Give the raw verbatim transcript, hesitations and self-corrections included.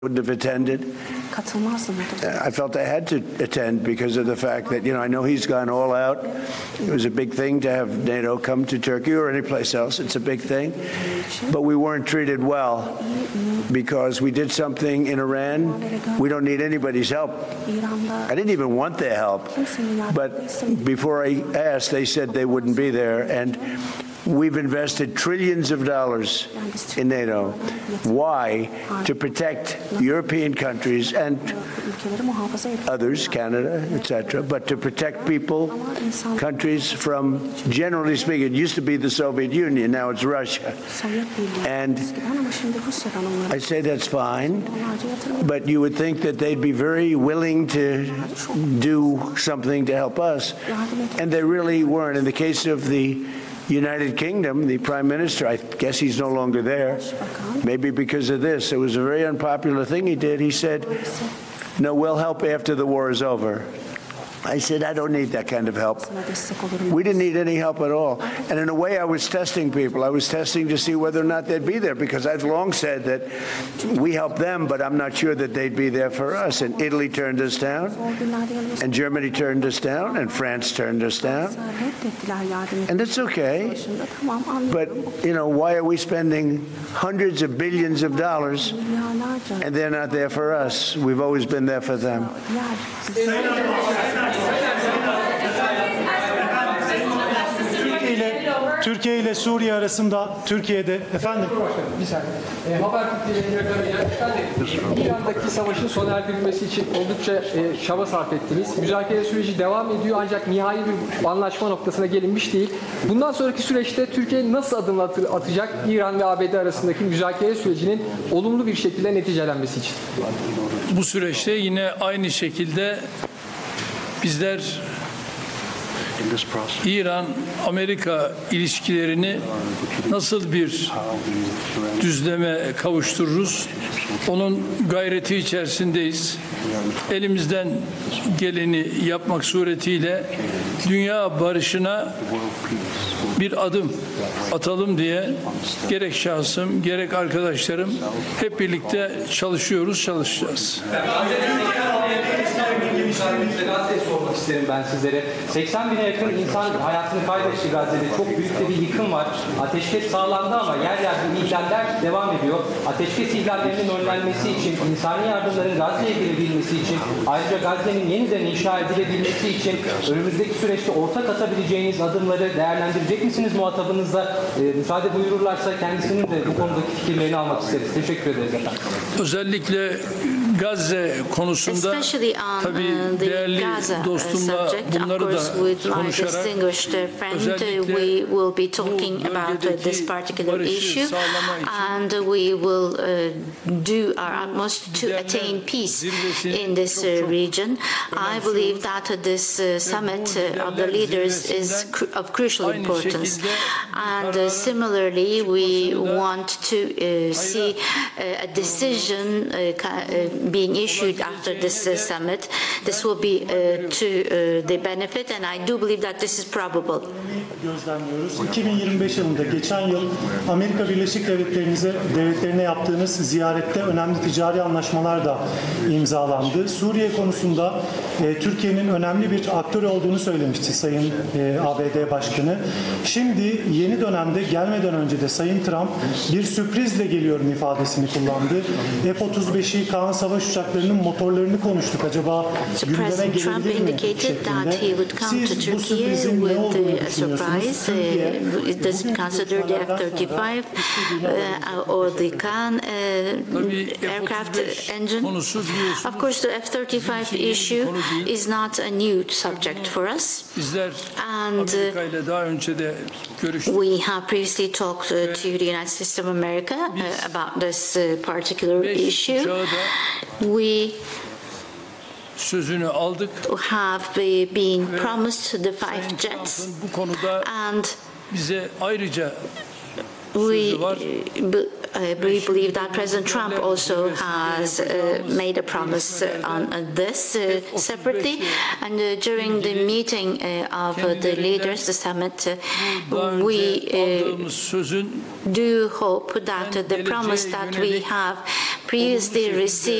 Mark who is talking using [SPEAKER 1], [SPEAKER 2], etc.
[SPEAKER 1] wouldn't have attended. I felt I had to attend because of the fact that, you know, I know he's gone all out. It was a big thing to have NATO come to Turkey or any place else. It's a big thing. But we weren't treated well because we did something in Iran. We don't need anybody's help. I didn't even want their help. But before I asked, they said they wouldn't be there. And we've invested trillions of dollars in NATO. Why? To protect European countries and others, Canada, et cetera, but to protect people, countries from, generally speaking, it used to be the Soviet Union, now it's Russia. And I say that's fine, but you would think that they'd be very willing to do something to help us, and they really weren't. In the case of the United Kingdom, the Prime Minister, I guess he's no longer there, maybe because of this. It was a very unpopular thing he did. He said, no, we'll help after the war is over. I said, I don't need that kind of help. We didn't need any help at all. And in a way, I was testing people. I was testing to see whether or not they'd be there, because I've long said that we help them, but I'm not sure that they'd be there for us. And Italy turned us down, and Germany turned us down, and France turned us down. And it's okay. But, you know, why are we spending hundreds of billions of dollars and they're not there for us? We've always been there for them.
[SPEAKER 2] Türkiye ile, Türkiye ile Suriye arasında Türkiye'de efendim
[SPEAKER 3] bir saniye. E, Habertürk efendim İran'daki savaşın sona erdirilmesi için oldukça e, çaba sarf ettiniz. Müzakere süreci devam ediyor ancak nihai bir anlaşma noktasına gelinmiş değil. Bundan sonraki süreçte Türkiye nasıl adımlar atacak İran ve A B D arasındaki müzakere sürecinin olumlu bir şekilde neticelenmesi için?
[SPEAKER 4] Bu süreçte yine aynı şekilde bizler İran-Amerika ilişkilerini nasıl bir düzleme kavuştururuz? Onun gayreti içerisindeyiz. Elimizden geleni yapmak suretiyle dünya barışına bir adım atalım diye gerek şahsım, gerek arkadaşlarım hep birlikte çalışıyoruz, çalışacağız.
[SPEAKER 3] Gazze'yi sormak isterim ben sizlere. seksen bine yakın insan hayatını kaybetti Gazze'de. Çok büyük de bir yıkım var. Ateşkes sağlandı ama yer yer ihlaller devam ediyor. Ateşkes ihlallerinin önlenmesi için, insani yardımların Gazze'ye girebilmesi için, ayrıca Gazze'nin yeniden inşa edilebilmesi için önümüzdeki süreçte ortak atabileceğiniz adımları değerlendirecek misiniz muhatabınızla? E, müsaade buyururlarsa kendisinin de bu konudaki fikirlerini almak isteriz. Teşekkür ederiz efendim.
[SPEAKER 4] Özellikle Gazze konusunda tabii değerli dostumla bunları da konuşarak özellikle
[SPEAKER 5] we will be talking about this particular issue and we will uh, do our utmost to attain peace in this uh, region. I believe that this uh, summit uh, of the leaders is cr of crucial importance, and uh, similarly we want to uh, see uh, a decision uh, uh, being issued after this uh, summit. This will be uh, to uh, the benefit, and I do believe that this is probable.
[SPEAKER 2] Gözlemliyoruz. iki bin yirmi beş yılında geçen yıl Amerika Birleşik Devletleri'nize devletlerine yaptığınız ziyarette önemli ticari anlaşmalar da imzalandı. Suriye konusunda e, Türkiye'nin önemli bir aktör olduğunu söylemişti Sayın e, A B D Başkanı. Şimdi yeni dönemde gelmeden önce de Sayın Trump bir sürprizle geliyorum ifadesini kullandı. F otuz beşi Kaan savaş uçaklarının motorlarını konuştuk. Acaba gündeme gelebilir mi şeklinde. Siz bu sürprizin ne olduğunu düşünüyorsunuz?
[SPEAKER 5] Surprise, uh, does it consider the F thirty-five uh, or the Khan uh, aircraft engine? Of course, the F thirty-five issue is not a new subject for us, and uh, we have previously talked uh, to the United States of America uh, about this uh, particular issue. We
[SPEAKER 4] sözünü aldık.
[SPEAKER 5] have been promised the five jets,
[SPEAKER 4] Bu konuda
[SPEAKER 5] and
[SPEAKER 4] bize ayrıca
[SPEAKER 5] we,
[SPEAKER 4] sözü var.
[SPEAKER 5] uh, we believe that President Trump also has uh, made a promise on uh, this uh, separately. And uh, during the meeting uh, of uh, the leaders, the summit, uh, we uh,
[SPEAKER 4] sözün
[SPEAKER 5] do hope that uh, the promise that we have previously received